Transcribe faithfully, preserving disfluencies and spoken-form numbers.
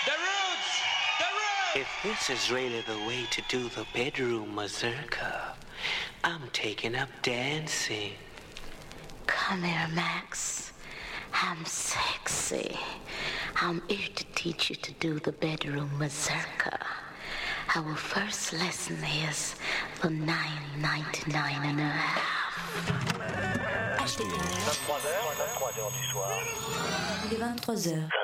The roots! The roots! If this is really the way to do the bedroom mazurka, I'm taking up dancing. Come here, Max. I'm sexy. I'm here to teach you to do the bedroom mazurka. Our first lesson is for nine ninety-nine and a half. vingt-trois heures, vingt-trois heures du soir. Il est vingt-trois heures.